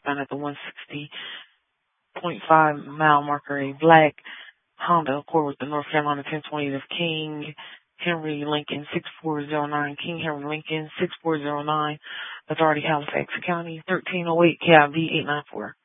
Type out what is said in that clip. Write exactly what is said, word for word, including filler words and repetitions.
found at the one sixty point five mile marker, a black Honda Accord with the North Carolina ten twenty of King Henry Lincoln six four zero nine, King Henry Lincoln six four zero nine, Authority Halifax County, thirteen oh eight K I V eight nine four.